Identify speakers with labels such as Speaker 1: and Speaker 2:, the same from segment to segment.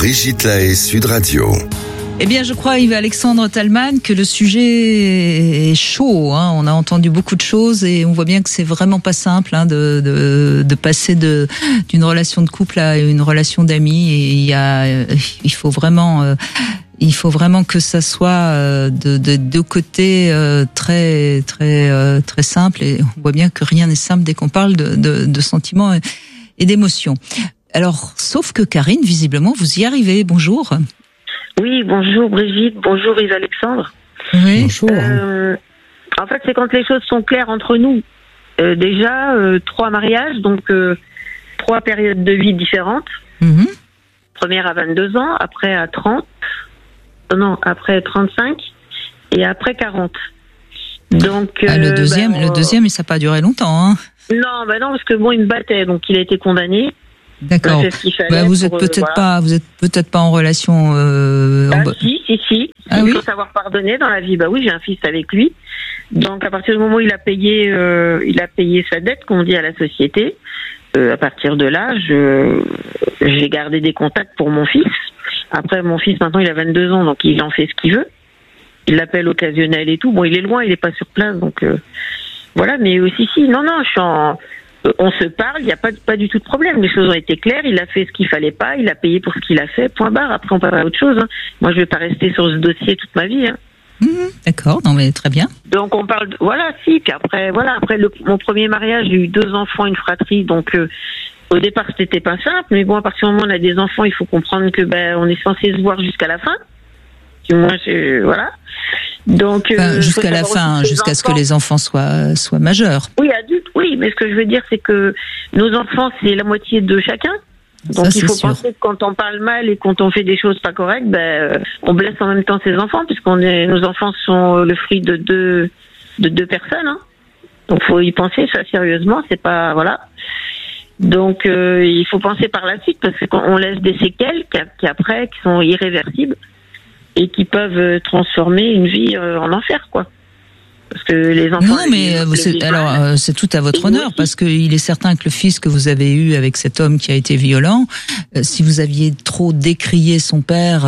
Speaker 1: Brigitte Lahaie, Sud Radio.
Speaker 2: Eh bien, je crois, Yves-Alexandre Thalmann, que le sujet est chaud. On a entendu beaucoup de choses et on voit bien que c'est vraiment pas simple de passer d'une relation de couple à une relation d'amis. Et il faut vraiment que ça soit de deux côtés très très très simple. Et on voit bien que rien n'est simple dès qu'on parle de sentiments et d'émotions. Alors, sauf que Karine, visiblement, vous y arrivez. Bonjour.
Speaker 3: Oui, bonjour Brigitte, bonjour Yves-Alexandre.
Speaker 2: Oui.
Speaker 4: Bonjour.
Speaker 3: En fait, c'est quand les choses sont claires entre nous. Déjà, 3 mariages, donc 3 périodes de vie différentes.
Speaker 2: Mm-hmm.
Speaker 3: Première à 22 ans, après à 30, après 35 et après 40. Donc
Speaker 2: le deuxième, ça n'a pas duré longtemps.
Speaker 3: Non, parce que il me battait, donc il a été condamné.
Speaker 2: D'accord. Vous êtes peut-être pas en relation.
Speaker 3: Si.
Speaker 2: Ah,
Speaker 3: il
Speaker 2: oui.
Speaker 3: faut savoir pardonner dans la vie. Bah oui, j'ai un fils avec lui. Donc à partir du moment où il a payé sa dette, qu'on dit à la société, à partir de là, j'ai gardé des contacts pour mon fils. Après, mon fils maintenant il a 22 ans, donc il en fait ce qu'il veut. Il l'appelle occasionnel et tout. Bon, il est loin, il est pas sur place, donc voilà. Mais aussi, on se parle, il n'y a pas du tout de problème. Les choses ont été claires, il a fait ce qu'il fallait pas, il a payé pour ce qu'il a fait, point barre. Après, on parle à autre chose. Moi, je vais pas rester sur ce dossier toute ma vie.
Speaker 2: D'accord, non mais très bien.
Speaker 3: Donc, on parle, puis après, mon premier mariage, j'ai eu 2 enfants, une fratrie, donc au départ, c'était pas simple, mais bon, à partir du moment où on a des enfants, il faut comprendre que on est censé se voir jusqu'à la fin. Du moins, voilà. Donc
Speaker 2: jusqu'à la fin, jusqu'à ce que les enfants soient majeurs.
Speaker 3: Oui, adultes, oui, mais ce que je veux dire, c'est que nos enfants, c'est la moitié de chacun. Donc
Speaker 2: ça,
Speaker 3: il faut
Speaker 2: sûr.
Speaker 3: penser que quand on parle mal et quand on fait des choses pas correctes, on blesse en même temps ses enfants, nos enfants sont le fruit de deux personnes. Donc faut y penser, ça sérieusement, c'est pas voilà. Donc il faut penser par la suite parce qu'on laisse des séquelles qui sont irréversibles et qui peuvent transformer une vie en enfer, quoi. Parce que les enfants...
Speaker 2: Non, mais c'est tout à votre honneur, parce qu'il est certain que le fils que vous avez eu avec cet homme qui a été violent, si vous aviez trop décrié son père,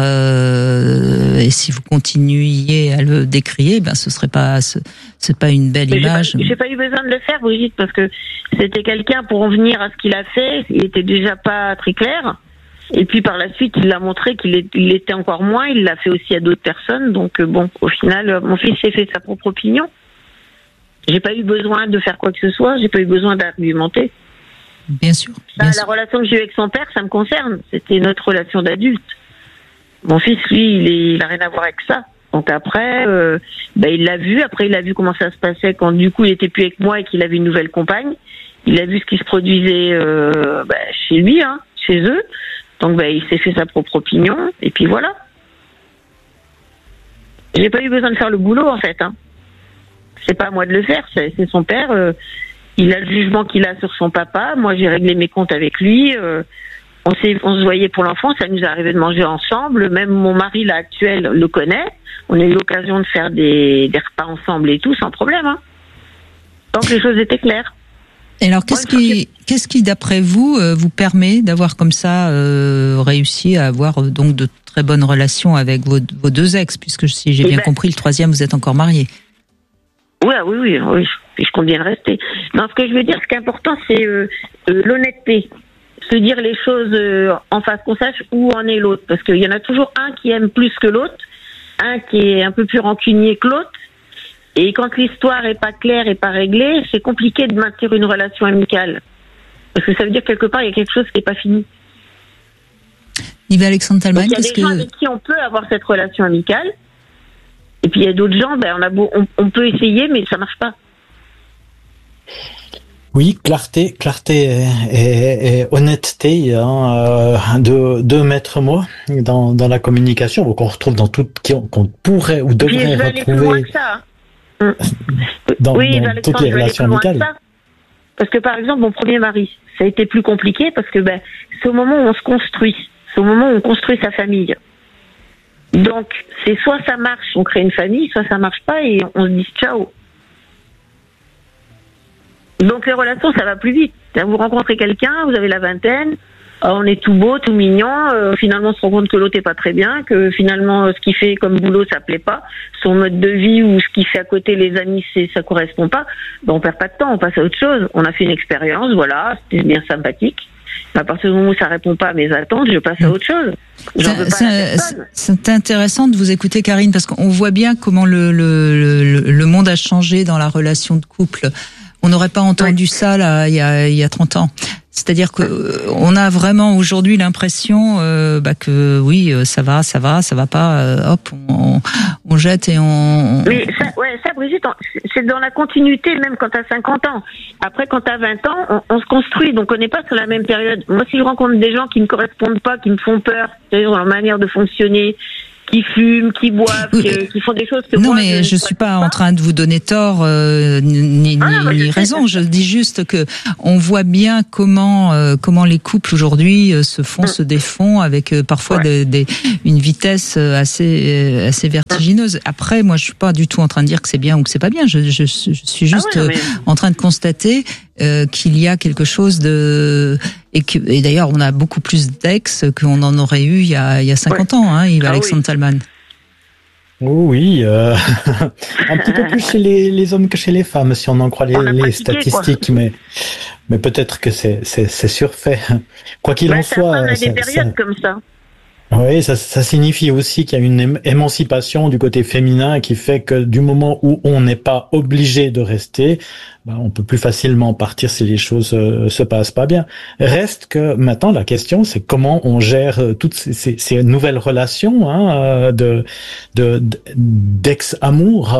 Speaker 2: et si vous continuiez à le décrier, c'est pas une belle image.
Speaker 3: J'ai pas eu besoin de le faire, Brigitte, parce que c'était quelqu'un pour en venir à ce qu'il a fait, il était déjà pas très clair. Et puis par la suite, il a montré qu'il était encore moins. Il l'a fait aussi à d'autres personnes. Donc au final, mon fils s'est fait sa propre opinion. J'ai pas eu besoin de faire quoi que ce soit. J'ai pas eu besoin d'argumenter.
Speaker 2: Bien sûr.
Speaker 3: La relation que j'ai eue avec son père, ça me concerne. C'était notre relation d'adulte. Mon fils, lui, il a rien à voir avec ça. Donc après, il l'a vu. Après, il a vu comment ça se passait quand du coup il était plus avec moi et qu'il avait une nouvelle compagne. Il a vu ce qui se produisait chez lui, chez eux. Donc il s'est fait sa propre opinion et puis voilà. J'ai pas eu besoin de faire le boulot en fait. C'est pas à moi de le faire, c'est son père. Il a le jugement qu'il a sur son papa. Moi j'ai réglé mes comptes avec lui. On se voyait pour l'enfant, ça nous est arrivé de manger ensemble. Même mon mari là actuel le connaît. On a eu l'occasion de faire des repas ensemble et tout sans problème. Donc les choses étaient claires.
Speaker 2: Et alors, qu'est-ce qui, d'après vous, vous permet d'avoir comme ça réussi à avoir donc de très bonnes relations avec vos 2 ex, puisque si j'ai bien compris, le 3e, vous êtes encore marié.
Speaker 3: Oui, je compte bien le rester. Non, ce que je veux dire, ce qui est important, c'est l'honnêteté. Se dire les choses en face, qu'on sache où en est l'autre. Parce qu'il y en a toujours un qui aime plus que l'autre, un qui est un peu plus rancunier que l'autre. Et quand l'histoire est pas claire et pas réglée, c'est compliqué de maintenir une relation amicale. Parce que ça veut dire quelque part, il y a quelque chose qui est pas fini.
Speaker 2: Yves-Alexandre Thalmann,
Speaker 3: il y a des gens avec qui on peut avoir cette relation amicale. Et puis il y a d'autres gens, on peut essayer, mais ça marche pas.
Speaker 4: Oui, clarté et honnêteté, de 2 maîtres mots dans la communication, qu'on retrouve dans qu'on pourrait ou devrait retrouver dans toutes les relations amicales.
Speaker 3: Parce que par exemple, mon premier mari, ça a été plus compliqué parce que c'est au moment où on se construit, c'est au moment où on construit sa famille. Donc c'est soit ça marche, on crée une famille, soit ça marche pas et on se dit ciao. Donc les relations, ça va plus vite. Vous rencontrez quelqu'un, vous avez la vingtaine, on est tout beau, tout mignon. Finalement, on se rend compte que l'autre est pas très bien, que finalement, ce qu'il fait comme boulot, ça plaît pas. Son mode de vie ou ce qu'il fait à côté, les amis, ça correspond pas. Ben, on perd pas de temps, on passe à autre chose. On a fait une expérience, voilà, c'était bien sympathique. À partir du moment où ça répond pas à mes attentes, je passe à autre chose.
Speaker 2: C'est intéressant de vous écouter, Karine, parce qu'on voit bien comment le monde a changé dans la relation de couple. On n'aurait pas entendu ça là il y a 30 ans. C'est-à-dire que on a vraiment aujourd'hui l'impression que oui, ça va pas, hop, on jette et on.
Speaker 3: Mais ça, Brigitte, c'est dans la continuité, même quand t'as 50 ans. Après, quand t'as 20 ans, on se construit, donc on n'est pas sur la même période. Moi, si je rencontre des gens qui me correspondent pas, qui me font peur, c'est-à-dire dans leur manière de fonctionner, qui fument, qui boivent, qui font des choses que
Speaker 2: non,
Speaker 3: moi,
Speaker 2: mais je suis pas en train de vous donner tort ni raison. Je dis juste que on voit bien comment les couples aujourd'hui se défont avec parfois une vitesse assez vertigineuse. Après, moi, je suis pas du tout en train de dire que c'est bien ou que c'est pas bien. Je suis juste en train de constater qu'il y a quelque chose de et d'ailleurs on a beaucoup plus d'ex qu'on en aurait eu il y a 50 ans, hein, Alexandre Talman.
Speaker 4: Oui, un petit peu plus chez les hommes que chez les femmes, si on en croit les statistiques, mais peut-être que c'est surfait. Quoi qu'il en soit,
Speaker 3: on a des périodes comme ça.
Speaker 4: Oui, ça signifie aussi qu'il y a une émancipation du côté féminin qui fait que du moment où on n'est pas obligé de rester, on peut plus facilement partir si les choses se passent pas bien. Reste que maintenant la question c'est comment on gère toutes ces nouvelles relations d'ex-amour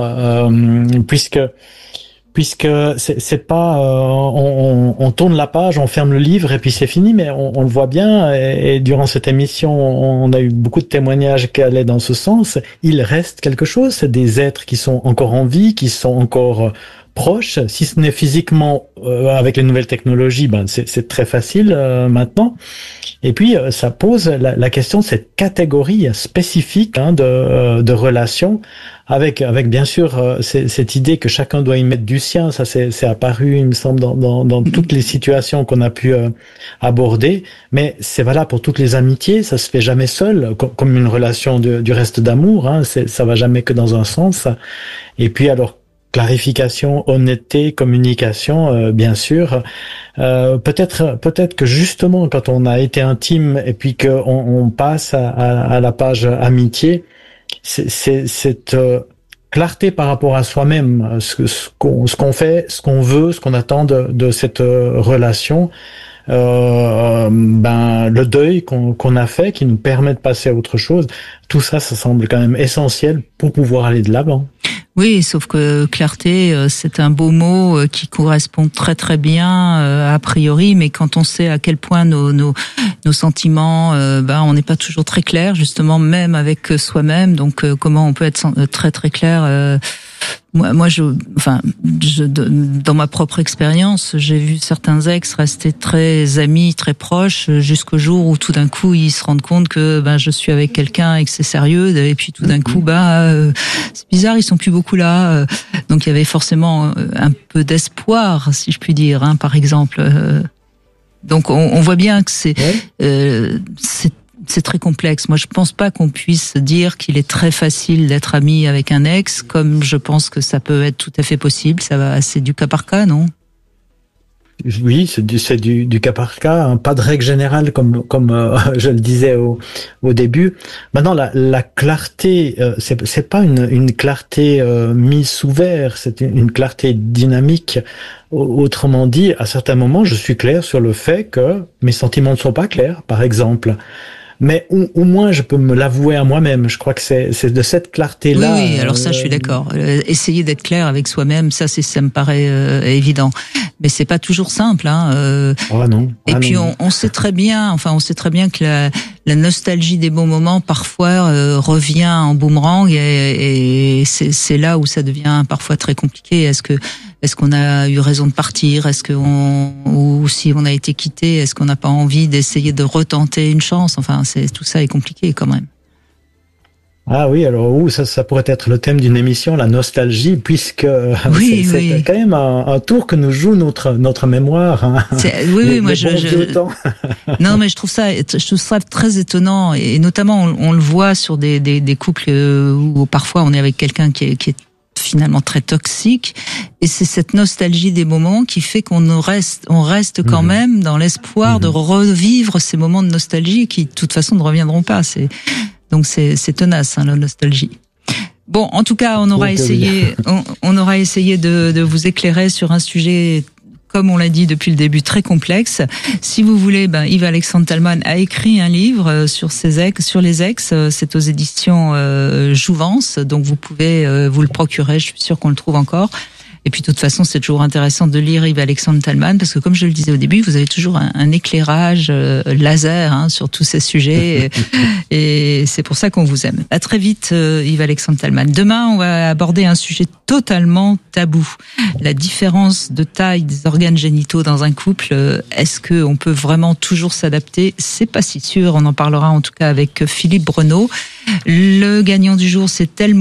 Speaker 4: puisque c'est pas on tourne la page, on ferme le livre et puis c'est fini, mais on le voit bien et durant cette émission on a eu beaucoup de témoignages qui allaient dans ce sens. Il reste quelque chose, c'est des êtres qui sont encore en vie, qui sont encore proches, si ce n'est physiquement avec les nouvelles technologies, c'est très facile maintenant. Et puis ça pose la question de cette catégorie spécifique de relations avec bien sûr cette idée que chacun doit y mettre du sien. Ça c'est apparu, il me semble, dans toutes les situations qu'on a pu aborder. Mais c'est valable pour toutes les amitiés. Ça se fait jamais seul, comme une relation du reste d'amour. Ça va jamais que dans un sens. Et puis alors, clarification, honnêteté, communication, bien sûr. Peut-être que justement, quand on a été intime et puis qu'on passe à la page amitié, c'est cette clarté par rapport à soi-même, ce qu'on fait, ce qu'on veut, ce qu'on attend de cette relation. Le deuil qu'on a fait, qui nous permet de passer à autre chose. Tout ça semble quand même essentiel pour pouvoir aller de l'avant.
Speaker 2: Oui, sauf que clarté, c'est un beau mot qui correspond très très bien a priori, mais quand on sait à quel point nos sentiments, on n'est pas toujours très clair, justement, même avec soi-même. Donc, comment on peut être très très clair Moi, dans ma propre expérience, j'ai vu certains ex rester très amis, très proches, jusqu'au jour où tout d'un coup ils se rendent compte que je suis avec quelqu'un et que c'est sérieux, et puis tout d'un coup c'est bizarre, ils sont plus beaucoup là. Donc il y avait forcément un peu d'espoir, si je puis dire, par exemple. Donc on voit bien que c'est très complexe. Moi, je pense pas qu'on puisse dire qu'il est très facile d'être ami avec un ex, comme je pense que ça peut être tout à fait possible. C'est du cas par cas, non?
Speaker 4: Oui, c'est du cas par cas, pas de règle générale comme je le disais au début. Maintenant, la clarté, c'est pas une clarté mise sous verre, c'est une clarté dynamique. Autrement dit, à certains moments, je suis clair sur le fait que mes sentiments ne sont pas clairs, par exemple. Mais au moins je peux me l'avouer à moi-même. Je crois que c'est de cette clarté-là.
Speaker 2: Oui, alors ça, je suis d'accord. Essayer d'être clair avec soi-même, ça me paraît évident. Mais c'est pas toujours simple,
Speaker 4: non.
Speaker 2: Et puis on sait très bien, que la nostalgie des bons moments parfois revient en boomerang et c'est là où ça devient parfois très compliqué. Est-ce qu'on a eu raison de partir? Ou si on a été quitté, est-ce qu'on n'a pas envie d'essayer de retenter une chance? Enfin, tout ça est compliqué quand même.
Speaker 4: Ah oui, alors ça pourrait être le thème d'une émission, la nostalgie, puisque c'est quand même un tour que nous joue notre mémoire. Hein.
Speaker 2: Oui, moi non, mais je trouve ça très étonnant, et notamment on le voit sur des couples où parfois on est avec quelqu'un qui est finalement très toxique, et c'est cette nostalgie des moments qui fait qu'on reste quand même dans l'espoir de revivre ces moments de nostalgie qui de toute façon ne reviendront pas. Donc c'est tenace, hein, la nostalgie. Bon, en tout cas, on aura essayé de vous éclairer sur un sujet, comme on l'a dit depuis le début, très complexe. Si vous voulez, Yves-Alexandre Talman a écrit un livre sur les ex. C'est aux éditions Jouvence, donc vous pouvez vous le procurer. Je suis sûre qu'on le trouve encore. Et puis de toute façon, c'est toujours intéressant de lire Yves-Alexandre Talman, parce que comme je le disais au début, vous avez toujours un éclairage laser sur tous ces sujets, et c'est pour ça qu'on vous aime. À très vite, Yves-Alexandre Talman. Demain, on va aborder un sujet totalement tabou, la différence de taille des organes génitaux dans un couple. Est-ce que on peut vraiment toujours s'adapter? C'est pas si sûr. On en parlera en tout cas avec Philippe Breneau. Le gagnant du jour, c'est Telmo